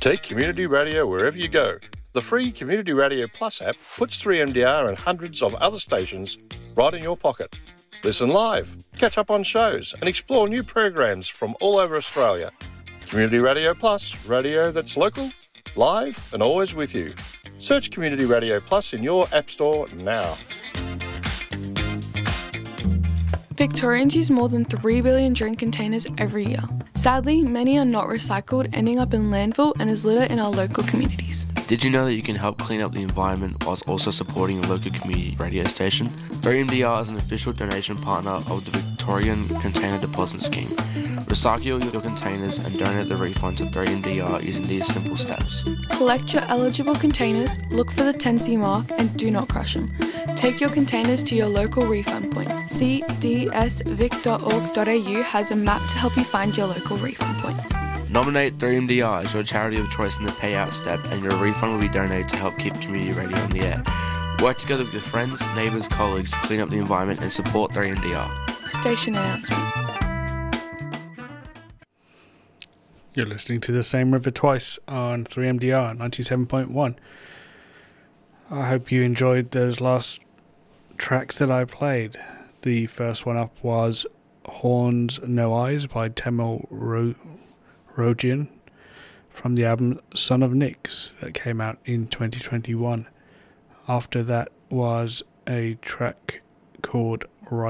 Take community radio wherever you go. The free Community Radio Plus app puts 3MDR and hundreds of other stations right in your pocket. Listen live, catch up on shows, and explore new programs from all over Australia. Community Radio Plus, radio that's local, live, and always with you. Search Community Radio Plus in your app store now. Victorians use more than 3 billion drink containers every year. Sadly, many are not recycled, ending up in landfill and as litter in our local communities. Did you know that you can help clean up the environment whilst also supporting a local community radio station? 3MDR is an official donation partner of the Victorian Container Deposit Scheme. Recycle your containers and donate the refund to 3MDR using these simple steps. Collect your eligible containers, look for the 10C mark, and do not crush them. Take your containers to your local refund point. cdsvic.org.au has a map to help you find your local refund point. Nominate 3MDR as your charity of choice in the payout step, and your refund will be donated to help keep community radio on the air. Work together with your friends, neighbours, colleagues to clean up the environment and support 3MDR. Station announcement. You're listening to The Same River Twice on 3MDR 97.1. I hope you enjoyed those last tracks that I played. The first one up was Horns No Eyes by Temel Rogian from the album Son of Nyx that came out in 2021. After that was a track called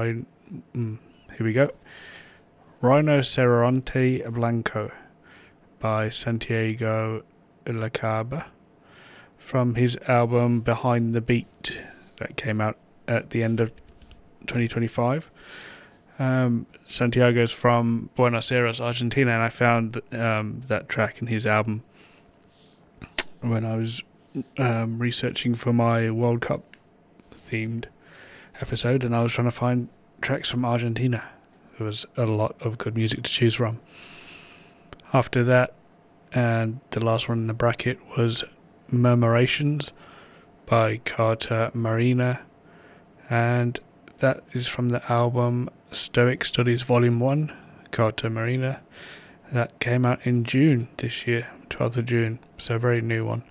Rinoceronte Blanco by Santiago Lacaba from his album Behind the Beat that came out at the end of 2025. Santiago's from Buenos Aires, Argentina, and I found that track in his album when I was researching for my World Cup themed episode, and I was trying to find tracks from Argentina. There was a lot of good music to choose from. After that, and the last one in the bracket was Murmurations by Carta Marina, and that is from the album Stoic Studies Volume 1, Carta Marina. That came out in June this year, 12th of June, so a very new one.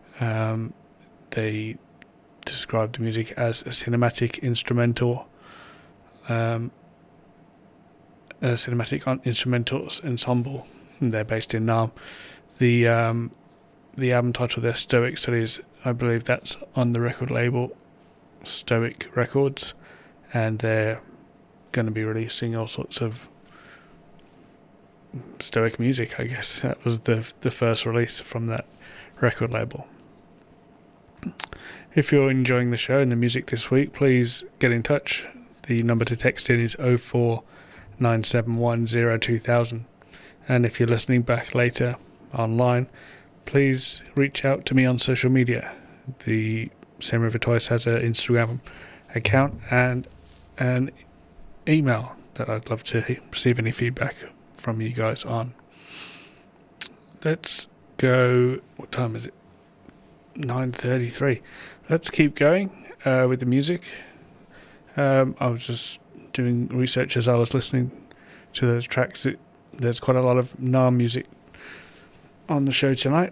They described the music as a cinematic instrumental ensemble. They're based in Nam. The album title, their Stoic Studies, I believe that's on the record label Stoic Records, and they're going to be releasing all sorts of Stoic music. I guess that was the first release from that record label. If you're enjoying the show and the music this week, please get in touch. The number to text in is 04971020000. And if you're listening back later online, please reach out to me on social media. The Same River Twice has an Instagram account and an email that I'd love to receive any feedback from you guys on. Let's go. What time is it? 9:33. Let's keep going with the music. I was just doing research as I was listening to those tracks. There's quite a lot of Nam music on the show tonight,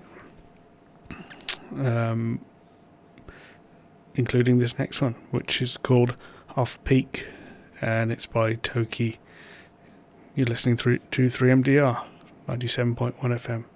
including this next one, which is called Off Peak, and it's by Toki. You're listening to 3MDR 97.1 FM.